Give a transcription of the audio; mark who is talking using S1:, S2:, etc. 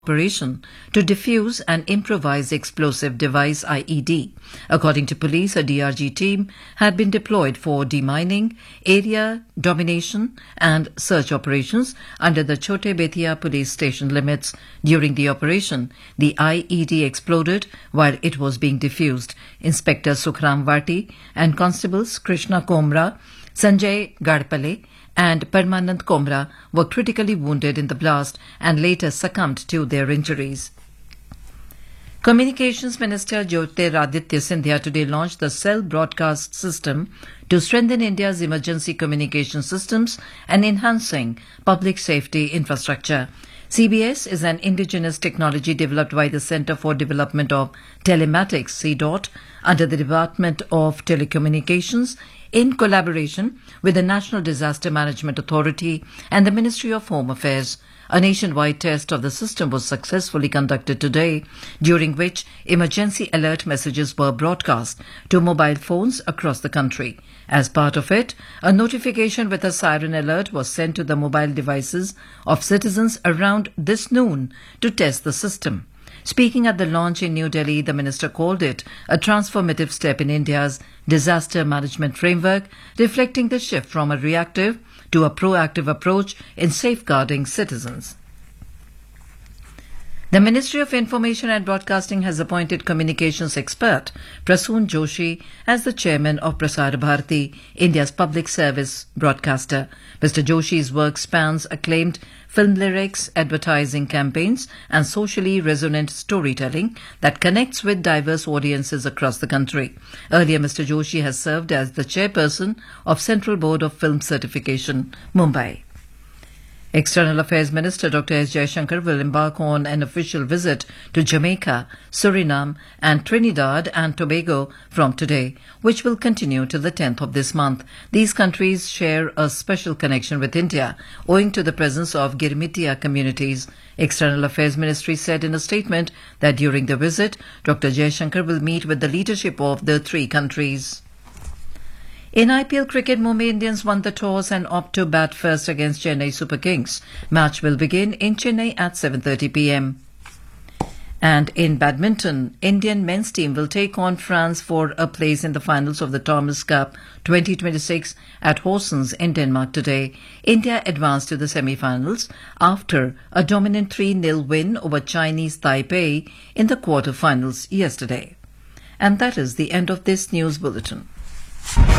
S1: operation to defuse an improvised explosive device IED. According to police, a DRG team had been deployed for demining, area domination and search operations under the Chote Betia police station limits. During the operation, the IED exploded while it was being defused. Inspector Sukhram Vati and constables Krishna Komra, Sanjay Gadpale and Permanent Komra were critically wounded in the blast and later succumbed to their injuries. Communications Minister Jyotiraditya Scindia today launched the Cell Broadcast System to strengthen India's emergency communication systems and enhancing public safety infrastructure. CBS is an indigenous technology developed by the Centre for Development of Telematics, CDOT, under the Department of Telecommunications in collaboration with the National Disaster Management Authority and the Ministry of Home Affairs. A nationwide test of the system was successfully conducted today, during which emergency alert messages were broadcast to mobile phones across the country. As part of it, a notification with a siren alert was sent to the mobile devices of citizens around this noon to test the system. Speaking at the launch in New Delhi, the minister called it a transformative step in India's disaster management framework, reflecting the shift from a reactive to a proactive approach in safeguarding citizens. The Ministry of Information and Broadcasting has appointed communications expert Prasoon Joshi as the chairman of Prasar Bharati, India's public service broadcaster. Mr. Joshi's work spans acclaimed film lyrics, advertising campaigns, and socially resonant storytelling that connects with diverse audiences across the country. Earlier, Mr. Joshi has served as the chairperson of Central Board of Film Certification, Mumbai. External Affairs Minister Dr. S. Jaishankar will embark on an official visit to Jamaica, Suriname and Trinidad and Tobago from today, which will continue till the 10th of this month. These countries share a special connection with India, owing to the presence of Girmitia communities. External Affairs Ministry said in a statement that during the visit, Dr. Jaishankar will meet with the leadership of the three countries. In IPL cricket, Mumbai Indians won the toss and opt to bat first against Chennai Super Kings. Match will begin in Chennai at 7:30 p.m. And in badminton, Indian men's team will take on France for a place in the finals of the Thomas Cup 2026 at Horsens in Denmark today. India advanced to the semi-finals after a dominant 3-0 win over Chinese Taipei in the quarter-finals yesterday. And that is the end of this news bulletin.